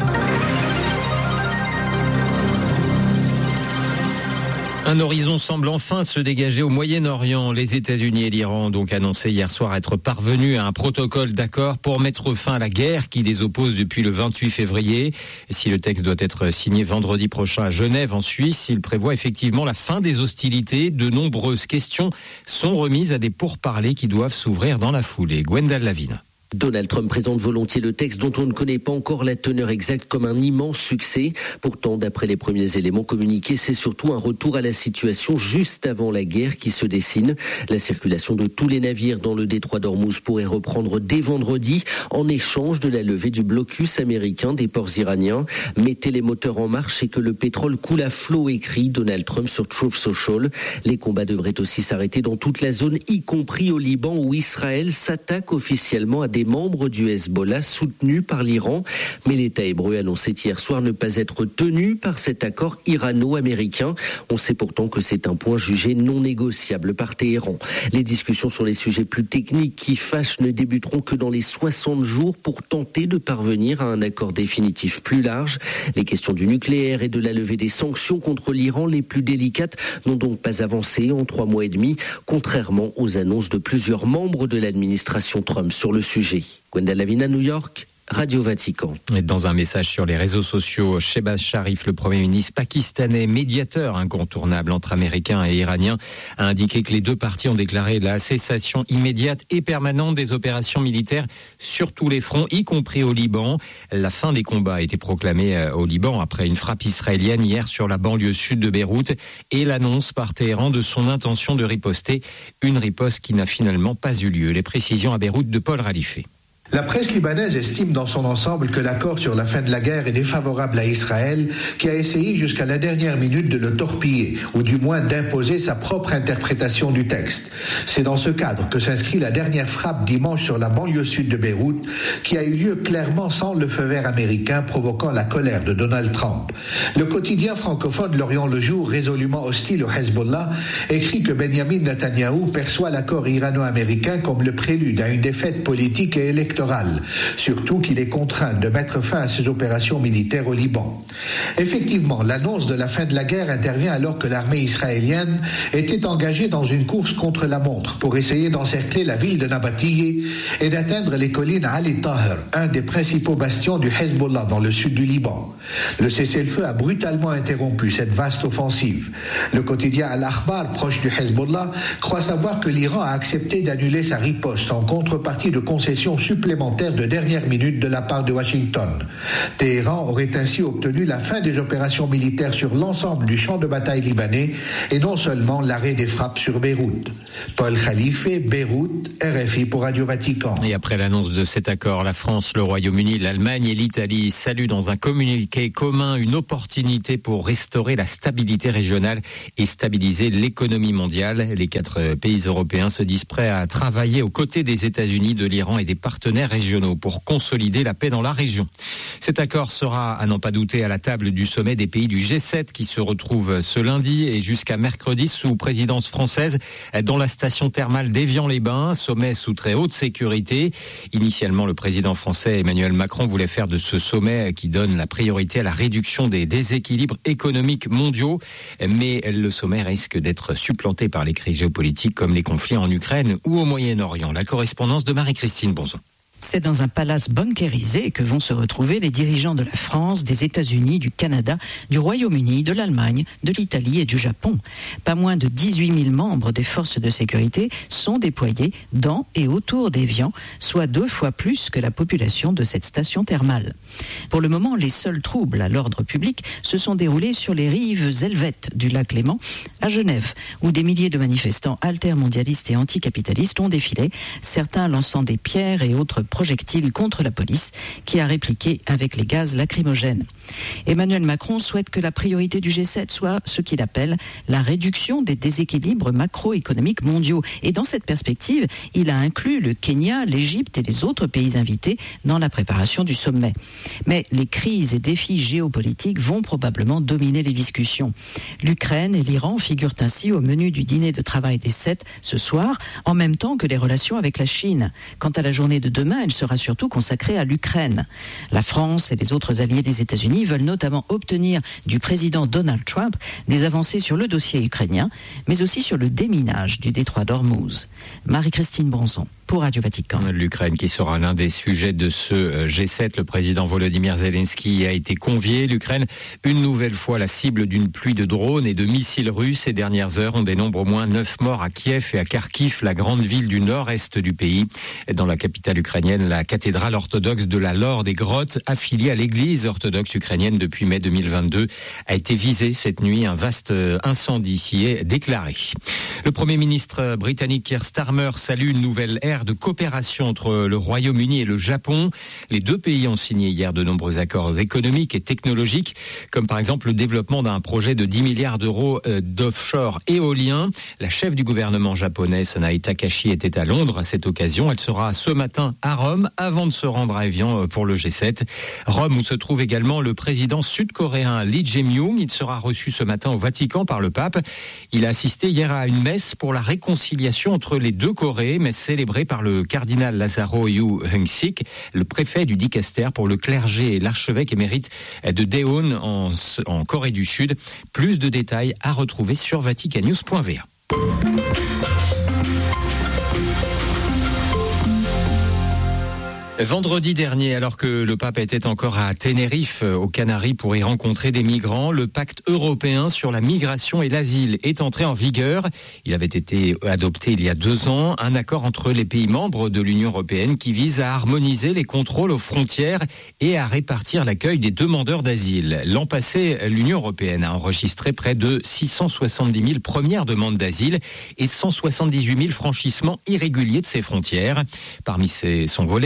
Un horizon semble enfin se dégager au Moyen-Orient. Les États-Unis et l'Iran ont donc annoncé hier soir être parvenus à un protocole d'accord pour mettre fin à la guerre qui les oppose depuis le vingt-huit février. Et si le texte doit être signé vendredi prochain à Genève, en Suisse, il prévoit effectivement la fin des hostilités. De nombreuses questions sont remises à des pourparlers qui doivent s'ouvrir dans la foulée. Gwendal Lavine. Donald Trump présente volontiers le texte dont on ne connaît pas encore la teneur exacte comme un immense succès. Pourtant, d'après les premiers éléments communiqués, c'est surtout un retour à la situation juste avant la guerre qui se dessine. La circulation de tous les navires dans le détroit d'Ormuz pourrait reprendre dès vendredi en échange de la levée du blocus américain des ports iraniens. Mettez les moteurs en marche et que le pétrole coule à flot, écrit Donald Trump sur Truth Social. Les combats devraient aussi s'arrêter dans toute la zone, y compris au Liban où Israël s'attaque officiellement à des membres du Hezbollah soutenus par l'Iran. Mais l'État hébreu annonçait hier soir ne pas être tenu par cet accord irano-américain. On sait pourtant que c'est un point jugé non négociable par Téhéran. Les discussions sur les sujets plus techniques qui fâchent ne débuteront que dans les soixante jours pour tenter de parvenir à un accord définitif plus large. Les questions du nucléaire et de la levée des sanctions contre l'Iran les plus délicates n'ont donc pas avancé en trois mois et demi, contrairement aux annonces de plusieurs membres de l'administration Trump sur le sujet. Gwendal Lavina, New York, Radio Vatican. Et dans un message sur les réseaux sociaux, Shehbaz Sharif, le Premier ministre pakistanais, médiateur incontournable entre Américains et Iraniens, a indiqué que les deux parties ont déclaré la cessation immédiate et permanente des opérations militaires sur tous les fronts, y compris au Liban. La fin des combats a été proclamée au Liban après une frappe israélienne hier sur la banlieue sud de Beyrouth et l'annonce par Téhéran de son intention de riposter, une riposte qui n'a finalement pas eu lieu. Les précisions à Beyrouth de Paul Ralifé. La presse libanaise estime dans son ensemble que l'accord sur la fin de la guerre est défavorable à Israël, qui a essayé jusqu'à la dernière minute de le torpiller, ou du moins d'imposer sa propre interprétation du texte. C'est dans ce cadre que s'inscrit la dernière frappe dimanche sur la banlieue sud de Beyrouth, qui a eu lieu clairement sans le feu vert américain, provoquant la colère de Donald Trump. Le quotidien francophone L'Orient le Jour, résolument hostile au Hezbollah, écrit que Benjamin Netanyahou perçoit l'accord irano-américain comme le prélude à une défaite politique et électorale. Surtout qu'il est contraint de mettre fin à ses opérations militaires au Liban. Effectivement, l'annonce de la fin de la guerre intervient alors que l'armée israélienne était engagée dans une course contre la montre pour essayer d'encercler la ville de Nabatiyeh et d'atteindre les collines Ali Taher, un des principaux bastions du Hezbollah dans le sud du Liban. Le cessez-le-feu a brutalement interrompu cette vaste offensive. Le quotidien Al-Akhbar, proche du Hezbollah, croit savoir que l'Iran a accepté d'annuler sa riposte en contrepartie de concessions supplémentaires de dernière minute de la part de Washington. Téhéran aurait ainsi obtenu la fin des opérations militaires sur l'ensemble du champ de bataille libanais et non seulement l'arrêt des frappes sur Beyrouth. Paul Khalife, Beyrouth, R F I pour Radio Vatican. Et après l'annonce de cet accord, la France, le Royaume-Uni, l'Allemagne et l'Italie saluent dans un communiqué commun une opportunité pour restaurer la stabilité régionale et stabiliser l'économie mondiale. Les quatre pays européens se disent prêts à travailler aux côtés des États-Unis, de l'Iran et des partenaires régionaux pour consolider la paix dans la région. Cet accord sera, à n'en pas douter, à la table du sommet des pays du G sept qui se retrouve ce lundi et jusqu'à mercredi sous présidence française dans la station thermale d'Évian-les-Bains, sommet sous très haute sécurité. Initialement, le président français Emmanuel Macron voulait faire de ce sommet qui donne la priorité à la réduction des déséquilibres économiques mondiaux, mais le sommet risque d'être supplanté par les crises géopolitiques comme les conflits en Ukraine ou au Moyen-Orient. La correspondance de Marie-Christine Bonzon. C'est dans un palace bunkérisé que vont se retrouver les dirigeants de la France, des États-Unis, du Canada, du Royaume-Uni, de l'Allemagne, de l'Italie et du Japon. Pas moins de dix-huit mille membres des forces de sécurité sont déployés dans et autour d'Évian, soit deux fois plus que la population de cette station thermale. Pour le moment, les seuls troubles à l'ordre public se sont déroulés sur les rives helvètes du lac Léman, à Genève, où des milliers de manifestants altermondialistes et anticapitalistes ont défilé, certains lançant des pierres et autres projectiles contre la police qui a répliqué avec les gaz lacrymogènes. Emmanuel Macron souhaite que la priorité du G sept soit ce qu'il appelle la réduction des déséquilibres macroéconomiques mondiaux. Et dans cette perspective, il a inclus le Kenya, l'Égypte et les autres pays invités dans la préparation du sommet. Mais les crises et défis géopolitiques vont probablement dominer les discussions. L'Ukraine et l'Iran figurent ainsi au menu du dîner de travail des sept ce soir, en même temps que les relations avec la Chine. Quant à la journée de demain, elle sera surtout consacrée à l'Ukraine. La France et les autres alliés des États-Unis veulent notamment obtenir du président Donald Trump des avancées sur le dossier ukrainien, mais aussi sur le déminage du détroit d'Ormuz. Marie-Christine Bronzon pour Radio Vatican. L'Ukraine qui sera l'un des sujets de ce G sept. Le président Volodymyr Zelensky a été convié. L'Ukraine, une nouvelle fois la cible d'une pluie de drones et de missiles russes. Ces dernières heures, on dénombre au moins neuf morts à Kiev et à Kharkiv, la grande ville du nord-est du pays. Dans la capitale ukrainienne, la cathédrale orthodoxe de la Laure des Grottes, affiliée à l'église orthodoxe ukrainienne depuis mai deux mille vingt-deux, a été visée cette nuit. Un vaste incendie s'y est déclaré. Le Premier ministre britannique Keir Starmer salue une nouvelle ère de coopération entre le Royaume-Uni et le Japon. Les deux pays ont signé hier de nombreux accords économiques et technologiques, comme par exemple le développement d'un projet de dix milliards d'euros d'offshore éolien. La chef du gouvernement japonais, Sanae Takashi, était à Londres à cette occasion. Elle sera ce matin à Rome avant de se rendre à Évian pour le G sept. Rome où se trouve également le président sud-coréen Lee Jae-myung. Il sera reçu ce matin au Vatican par le pape. Il a assisté hier à une messe pour la réconciliation entre les deux Corées, messe célébrée par le cardinal Lazaro Yu Heung-sik, le préfet du Dicaster pour le clergé et l'archevêque émérite de Daejeon en, en Corée du Sud. Plus de détails à retrouver sur vaticannews point v a. Vendredi dernier, alors que le pape était encore à Tenerife, aux Canaries, pour y rencontrer des migrants, le pacte européen sur la migration et l'asile est entré en vigueur. Il avait été adopté il y a deux ans, un accord entre les pays membres de l'Union européenne qui vise à harmoniser les contrôles aux frontières et à répartir l'accueil des demandeurs d'asile. L'an passé, l'Union européenne a enregistré près de six cent soixante-dix mille premières demandes d'asile et cent soixante-dix-huit mille franchissements irréguliers de ses frontières. Parmi ses, son volet de réforme,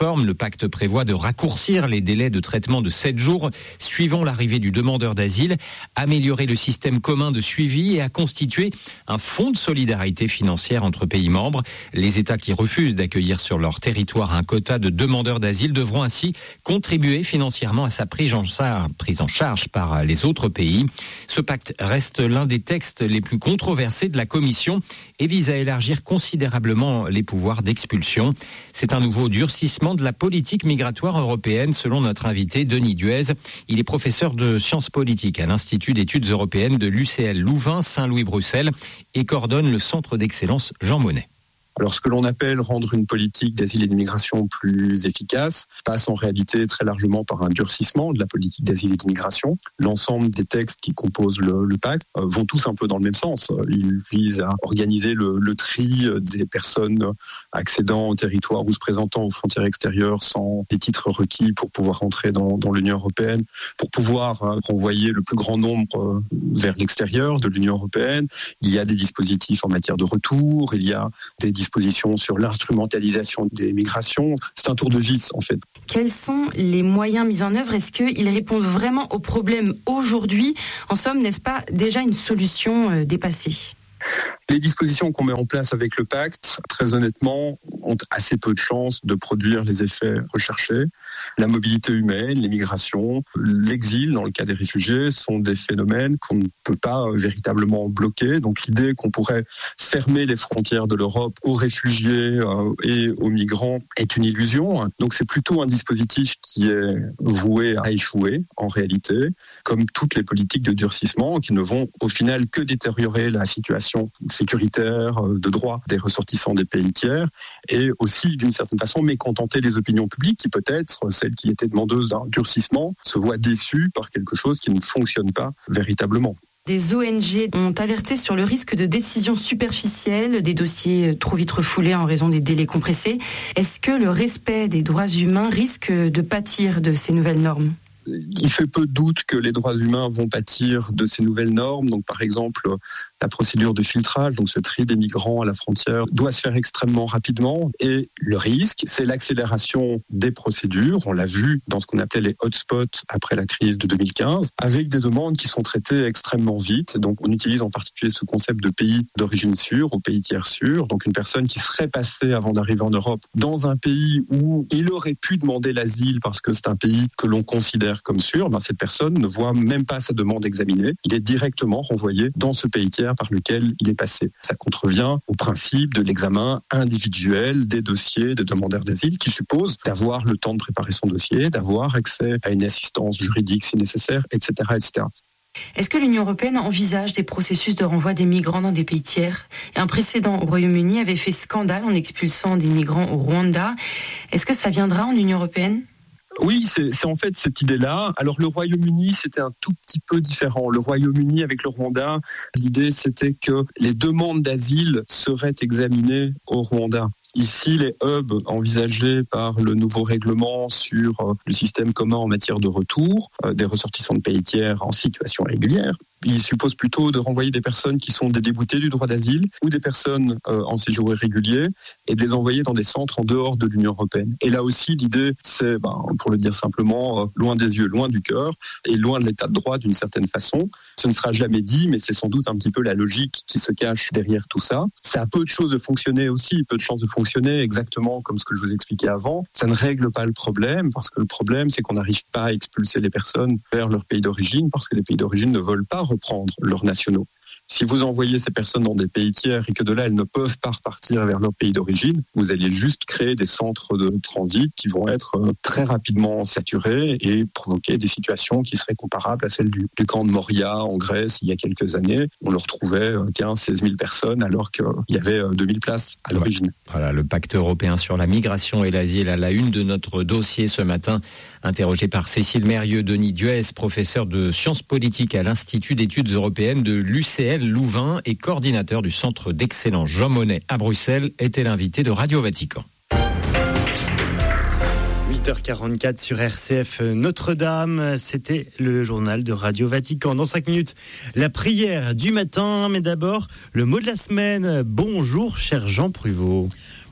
réforme. Le pacte prévoit de raccourcir les délais de traitement de sept jours suivant l'arrivée du demandeur d'asile, améliorer le système commun de suivi et à constituer un fonds de solidarité financière entre pays membres. Les États qui refusent d'accueillir sur leur territoire un quota de demandeurs d'asile devront ainsi contribuer financièrement à sa prise en charge, prise en charge par les autres pays. Ce pacte reste l'un des textes les plus controversés de la Commission et vise à élargir considérablement les pouvoirs d'expulsion. C'est un nouveau durcissement de la politique migratoire européenne, selon notre invité Denis Duez. Il est professeur de sciences politiques à l'Institut d'études européennes de l'U C L Louvain, Saint-Louis-Bruxelles et coordonne le centre d'excellence Jean Monnet. Alors, ce que l'on appelle rendre une politique d'asile et d'immigration plus efficace passe en réalité très largement par un durcissement de la politique d'asile et d'immigration. L'ensemble des textes qui composent le, le pacte euh, vont tous un peu dans le même sens. Ils visent à organiser le, le tri des personnes accédant au territoire ou se présentant aux frontières extérieures sans les titres requis pour pouvoir entrer dans, dans l'Union européenne, pour pouvoir euh, renvoyer le plus grand nombre euh, vers l'extérieur de l'Union européenne. Il y a des dispositifs en matière de retour, il y a des dispositions sur l'instrumentalisation des migrations. C'est un tour de vis, en fait. Quels sont les moyens mis en œuvre ? Est-ce qu'ils répondent vraiment aux problèmes aujourd'hui ? En somme, n'est-ce pas déjà une solution euh, dépassée ? Les dispositions qu'on met en place avec le pacte, très honnêtement, ont assez peu de chances de produire les effets recherchés. La mobilité humaine, les migrations, l'exil, dans le cas des réfugiés, sont des phénomènes qu'on ne peut pas véritablement bloquer. Donc l'idée qu'on pourrait fermer les frontières de l'Europe aux réfugiés euh, et aux migrants est une illusion. Donc c'est plutôt un dispositif qui est voué à échouer, en réalité, comme toutes les politiques de durcissement qui ne vont au final que détériorer la situation sécuritaire, de droit des ressortissants des pays tiers et aussi d'une certaine façon mécontenter les opinions publiques qui peut-être, celles qui étaient demandeuses d'un durcissement, se voient déçues par quelque chose qui ne fonctionne pas véritablement. Des O N G ont alerté sur le risque de décisions superficielles, des dossiers trop vite refoulés en raison des délais compressés. Est-ce que le respect des droits humains risque de pâtir de ces nouvelles normes ? Il fait peu de doute que les droits humains vont pâtir de ces nouvelles normes. Donc, par exemple, la procédure de filtrage, donc ce tri des migrants à la frontière, doit se faire extrêmement rapidement. Et le risque, c'est l'accélération des procédures. On l'a vu dans ce qu'on appelait les hotspots après la crise de deux mille quinze, avec des demandes qui sont traitées extrêmement vite. Donc, on utilise en particulier ce concept de pays d'origine sûre ou pays tiers sûr. Donc, une personne qui serait passée avant d'arriver en Europe dans un pays où il aurait pu demander l'asile parce que c'est un pays que l'on considère comme sûr, ben cette personne ne voit même pas sa demande examinée. Il est directement renvoyé dans ce pays tiers par lequel il est passé. Ça contrevient au principe de l'examen individuel des dossiers des demandeurs d'asile qui suppose d'avoir le temps de préparer son dossier, d'avoir accès à une assistance juridique si nécessaire, et cetera, et cetera. Est-ce que l'Union européenne envisage des processus de renvoi des migrants dans des pays tiers ? Un précédent au Royaume-Uni avait fait scandale en expulsant des migrants au Rwanda. Est-ce que ça viendra en Union européenne ? Oui, c'est, c'est en fait cette idée-là. Alors le Royaume-Uni, c'était un tout petit peu différent. Le Royaume-Uni avec le Rwanda, l'idée c'était que les demandes d'asile seraient examinées au Rwanda. Ici, les hubs envisagés par le nouveau règlement sur le système commun en matière de retour des ressortissants de pays tiers en situation régulière, il suppose plutôt de renvoyer des personnes qui sont des déboutés du droit d'asile ou des personnes euh, en séjour irrégulier et de les envoyer dans des centres en dehors de l'Union européenne. Et là aussi, l'idée, c'est, ben, pour le dire simplement, euh, loin des yeux, loin du cœur et loin de l'état de droit d'une certaine façon. Ce ne sera jamais dit, mais c'est sans doute un petit peu la logique qui se cache derrière tout ça. Ça a peu de choses de fonctionner aussi, peu de chances de fonctionner exactement comme ce que je vous expliquais avant. Ça ne règle pas le problème parce que le problème, c'est qu'on n'arrive pas à expulser les personnes vers leur pays d'origine parce que les pays d'origine ne veulent pas reprendre leurs nationaux. Si vous envoyez ces personnes dans des pays tiers et que de là, elles ne peuvent pas repartir vers leur pays d'origine, vous allez juste créer des centres de transit qui vont être très rapidement saturés et provoquer des situations qui seraient comparables à celles du, du camp de Moria en Grèce il y a quelques années. On leur trouvait quinze à seize mille personnes alors qu'il y avait deux mille places à l'origine. Voilà, le pacte européen sur la migration et l'asile à la une de notre dossier ce matin. Interrogé par Cécile Mérieux, Denis Duez, professeur de sciences politiques à l'Institut d'études européennes de l'U C L Louvain et coordinateur du Centre d'excellence Jean Monnet à Bruxelles, était l'invité de Radio Vatican. huit heures quarante-quatre sur R C F Notre-Dame, c'était le journal de Radio Vatican. Dans cinq minutes, la prière du matin, mais d'abord, le mot de la semaine. Bonjour, cher Jean Pruvot.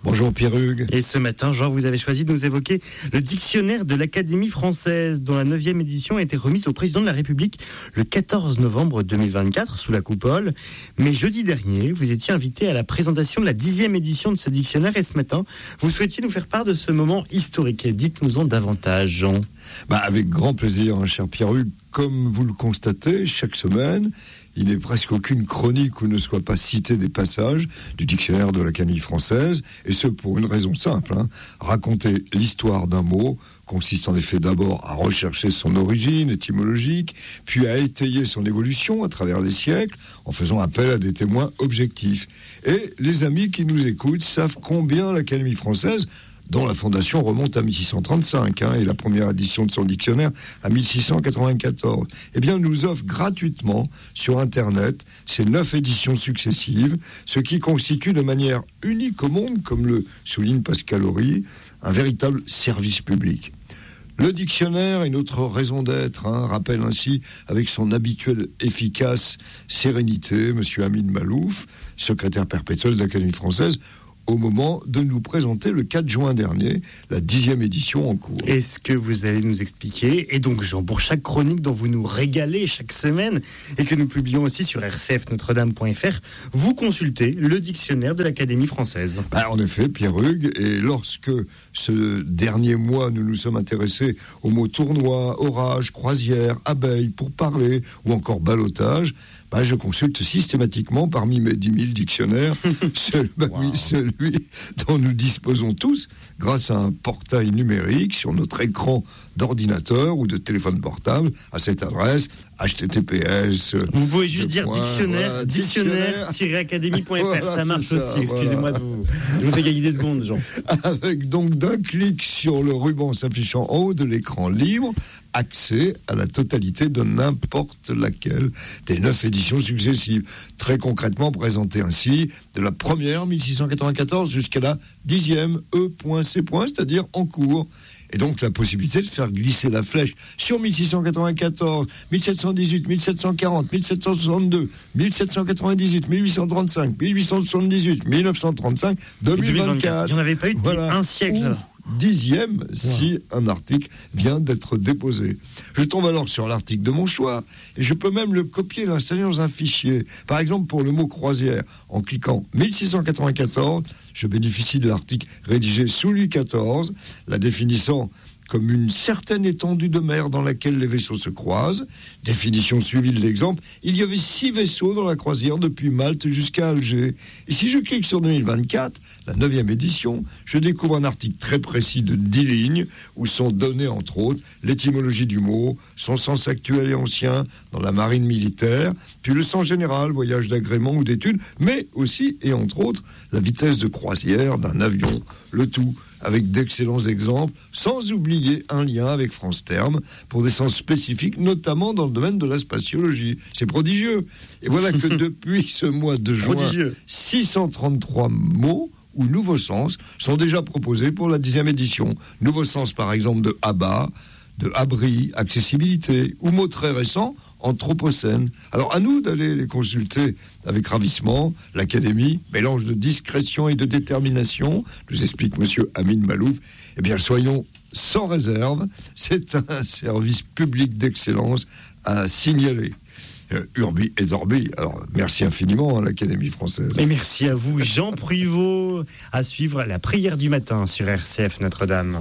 Bonjour Pierre Hugues. Et ce matin, Jean, vous avez choisi de nous évoquer le dictionnaire de l'Académie française, dont la neuvième édition a été remise au président de la République le quatorze novembre deux mille vingt-quatre, sous la coupole. Mais jeudi dernier, vous étiez invité à la présentation de la dixième édition de ce dictionnaire, et ce matin, vous souhaitiez nous faire part de ce moment historique. Dites-nous-en davantage, Jean. Bah, avec grand plaisir, hein, cher Pierre Hugues. Comme vous le constatez, chaque semaine, il n'est presque aucune chronique où ne soit pas cité des passages du dictionnaire de l'Académie française, et ce pour une raison simple. Hein. Raconter l'histoire d'un mot consiste en effet d'abord à rechercher son origine étymologique, puis à étayer son évolution à travers les siècles, en faisant appel à des témoins objectifs. Et les amis qui nous écoutent savent combien l'Académie française, dont la fondation remonte à mille six cent trente-cinq, hein, et la première édition de son dictionnaire à mille six cent quatre-vingt-quatorze, eh bien, nous offre gratuitement sur Internet ces neuf éditions successives, ce qui constitue de manière unique au monde, comme le souligne Pascal Horry, un véritable service public. Le dictionnaire est notre raison d'être, hein, rappelle ainsi avec son habituelle efficace sérénité Monsieur Amin Malouf, secrétaire perpétuel de l'Académie française, au moment de nous présenter le quatre juin dernier, la dixième édition en cours. Est-ce que vous allez nous expliquer, et donc Jean, pour chaque chronique dont vous nous régalez chaque semaine, et que nous publions aussi sur r c f notre dame point f r, vous consultez le dictionnaire de l'Académie française. Bah, en effet, Pierre Hugues, et lorsque ce dernier mois, nous nous sommes intéressés aux mots tournoi, orage, croisière, abeille, pour parler, ou encore ballottage, bah, je consulte systématiquement parmi mes dix mille dictionnaires celui, bah, wow. oui, celui dont nous disposons tous grâce à un portail numérique sur notre écran d'ordinateur ou de téléphone portable à cette adresse h t t p s. Vous pouvez juste dire point, dictionnaire, voilà, dictionnaire tiret académie point f r, voilà, ça marche ça, aussi. Excusez-moi, voilà. de vous, je vous fais gagner des secondes, Jean. Avec donc d'un clic sur le ruban s'affichant en haut de l'écran libre, accès à la totalité de n'importe laquelle des neuf éditions successives. Très concrètement présentées ainsi, de la première mille six cent quatre-vingt-quatorze jusqu'à la dixième E C, c'est-à-dire en cours. Et donc la possibilité de faire glisser la flèche sur mille six cent quatre-vingt-quatorze, mille sept cent dix-huit, mille sept cent quarante, mille sept cent soixante-deux, mille sept cent quatre-vingt-dix-huit, mille huit cent trente-cinq, mille huit cent soixante-dix-huit, mille neuf cent trente-cinq, deux mille vingt-quatre. Il n'y en avait pas eu voilà. un siècle. Dixième wow. si un article vient d'être déposé. Je tombe alors sur l'article de mon choix et je peux même le copier et l'installer dans un fichier. Par exemple, pour le mot croisière, en cliquant mille six cent quatre-vingt-quatorze, je bénéficie de l'article rédigé sous Louis quatorze, la définissant comme une certaine étendue de mer dans laquelle les vaisseaux se croisent. Définition suivie de l'exemple, il y avait six vaisseaux dans la croisière depuis Malte jusqu'à Alger. Et si je clique sur deux mille vingt-quatre, la neuvième édition, je découvre un article très précis de dix lignes où sont données entre autres l'étymologie du mot, son sens actuel et ancien dans la marine militaire, puis le sens général, voyage d'agrément ou d'études, mais aussi et entre autres la vitesse de croisière d'un avion, le tout avec d'excellents exemples, sans oublier un lien avec France Terme pour des sens spécifiques, notamment dans le domaine de la spatiologie. C'est prodigieux. Et voilà que depuis ce mois de juin, six cent trente-trois mots ou nouveaux sens sont déjà proposés pour la dixième édition. Nouveaux sens, par exemple, de abat, de abri, accessibilité, ou mots très récents, anthropocène. Alors à nous d'aller les consulter avec ravissement. L'Académie, mélange de discrétion et de détermination, nous explique monsieur Amin Malouf. Eh bien, soyons sans réserve, c'est un service public d'excellence à signaler. Euh, Urbi et Dorbi. Alors, merci infiniment à l'Académie française. Et merci à vous, Jean Privot, à suivre la prière du matin sur R C F Notre-Dame.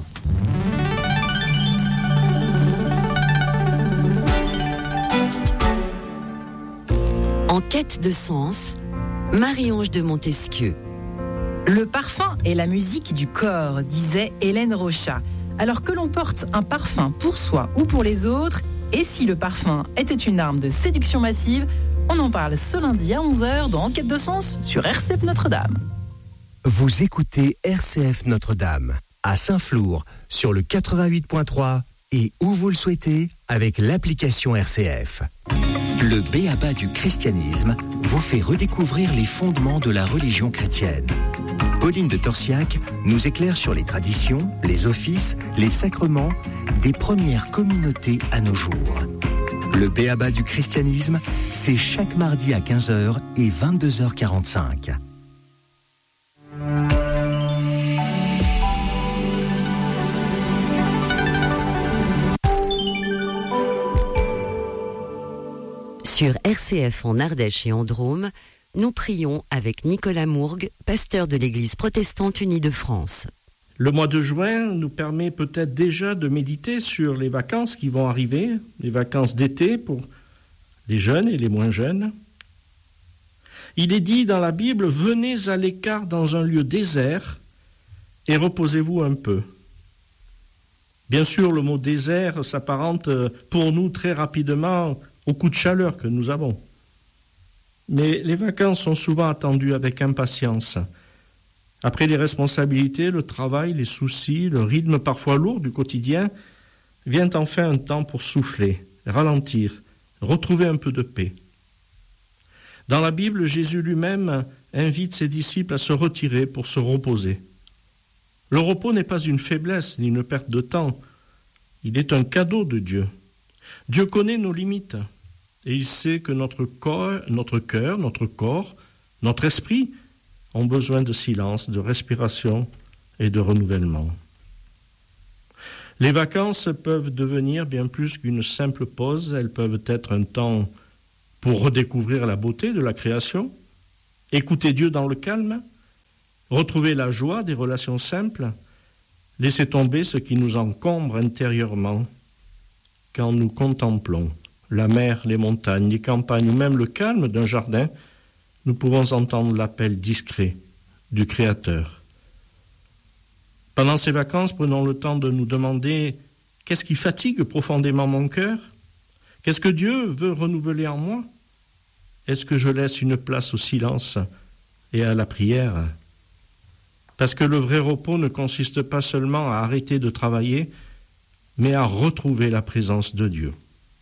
En quête de sens, Marie-Ange de Montesquieu. Le parfum est la musique du corps, disait Hélène Rochat. Alors que l'on porte un parfum pour soi ou pour les autres, et si le parfum était une arme de séduction massive, on en parle ce lundi à onze heures dans Enquête de sens sur R C F Notre-Dame. Vous écoutez R C F Notre-Dame à Saint-Flour sur le quatre-vingt-huit point trois et où vous le souhaitez avec l'application R C F. Le B A B A du christianisme vous fait redécouvrir les fondements de la religion chrétienne. Pauline de Torsiac nous éclaire sur les traditions, les offices, les sacrements des premières communautés à nos jours. Le B A B A du christianisme, c'est chaque mardi à quinze heures et vingt-deux heures quarante-cinq. R C F en Ardèche et en Drôme, nous prions avec Nicolas Mourgue, pasteur de l'Église protestante unie de France. Le mois de juin nous permet peut-être déjà de méditer sur les vacances qui vont arriver, les vacances d'été pour les jeunes et les moins jeunes. Il est dit dans la Bible, « Venez à l'écart dans un lieu désert et reposez-vous un peu ». Bien sûr, le mot « désert » s'apparente pour nous très rapidement au coup de chaleur que nous avons. Mais les vacances sont souvent attendues avec impatience. Après les responsabilités, le travail, les soucis, le rythme parfois lourd du quotidien, vient enfin un temps pour souffler, ralentir, retrouver un peu de paix. Dans la Bible, Jésus lui-même invite ses disciples à se retirer pour se reposer. Le repos n'est pas une faiblesse ni une perte de temps. Il est un cadeau de Dieu. Dieu connaît nos limites et il sait que notre corps, notre cœur, notre corps, notre esprit ont besoin de silence, de respiration et de renouvellement. Les vacances peuvent devenir bien plus qu'une simple pause. Elles peuvent être un temps pour redécouvrir la beauté de la création, écouter Dieu dans le calme, retrouver la joie des relations simples, laisser tomber ce qui nous encombre intérieurement quand nous contemplons la mer, les montagnes, les campagnes ou même le calme d'un jardin. Nous pouvons entendre l'appel discret du Créateur. Pendant ces vacances, prenons le temps de nous demander qu'est-ce qui fatigue profondément mon cœur? Qu'est-ce que Dieu veut renouveler en moi? Est-ce que je laisse une place au silence et à la prière? Parce que le vrai repos ne consiste pas seulement à arrêter de travailler, mais à retrouver la présence de Dieu.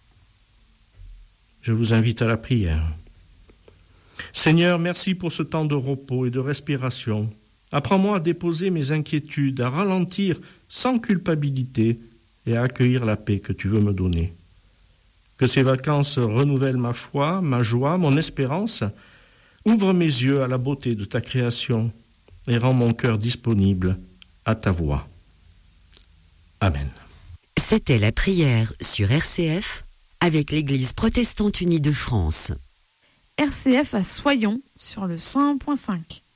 Je vous invite à la prière. Seigneur, merci pour ce temps de repos et de respiration. Apprends-moi à déposer mes inquiétudes, à ralentir sans culpabilité et à accueillir la paix que tu veux me donner. Que ces vacances renouvellent ma foi, ma joie, mon espérance. Ouvre mes yeux à la beauté de ta création et rends mon cœur disponible à ta voix. Amen. C'était la prière sur R C F avec l'Église protestante unie de France. R C F à Soyons sur le cent un virgule cinq.